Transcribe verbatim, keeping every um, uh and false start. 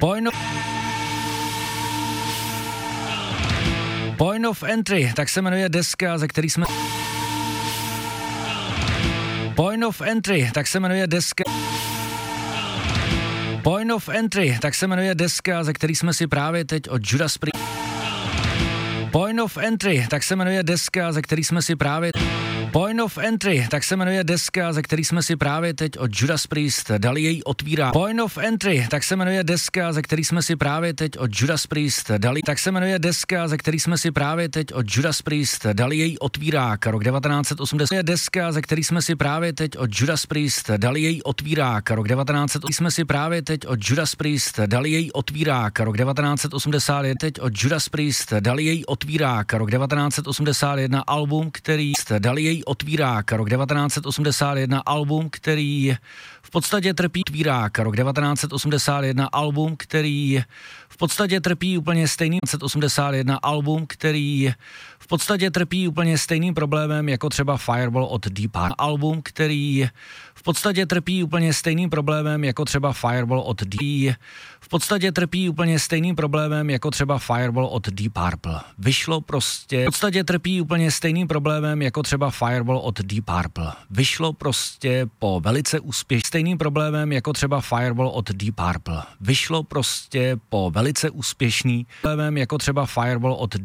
Point of... Point of Entry, tak se jmenuje deska, ze který jsme... Point of Entry, tak se jmenuje deska... Point of Entry, tak se jmenuje deska, ze který jsme si právě teď od Judas Priest... Point of Entry, tak se jmenuje deska, ze který jsme si právě... Point of Entry, tak se jmenuje deska, ze který jsme si právě teď od Judas Priest dali její otvírá. Point of Entry, tak se jmenuje deska, ze který jsme si právě teď od Judas Priest dali. Tak se jmenuje deska, ze který jsme si právě teď od Judas Priest dali její otvírák. Rok devatenáct set osmdesát. Deska, ze který jsme si právě teď od Judas Priest dali její otvírák. Rok devatenáct set. Jsme si právě teď od Judas Priest dali její otvírák. Rok devatenáct set osmdesát jedna. Teď od Judas Priest dali její otvírák. Rok devatenáct set osmdesát jedna album, který dali její otvírák. Rok devatenáct set osmdesát jedna album, který v podstatě trpí otvírák. Rok devatenáct set osmdesát jedna album, který v podstatě trpí úplně stejným devatenáct set osmdesát jedna album, který v podstatě trpí úplně stejným problémem jako třeba Fireball od Deep Purple. Album, který v podstatě trpí úplně stejným problémem jako třeba Fireball od Deep v podstatě trpí úplně stejným problémem jako třeba Fireball od Deep Purple. Vyšlo prostě v podstatě trpí úplně stejným problémem jako třeba Fireball od Deep Purple. Vyšlo prostě po velice úspěšným stejným problémem jako třeba Fireball od Deep Purple. Vyšlo prostě po velice úspěšný problémem jako třeba Fireball od